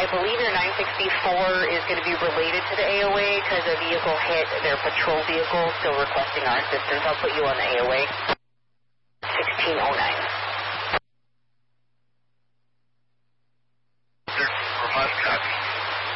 believe your 964 is going to be related to the AOA because a vehicle hit their patrol vehicle, still requesting our assistance. I'll put you on the AOA. 1609.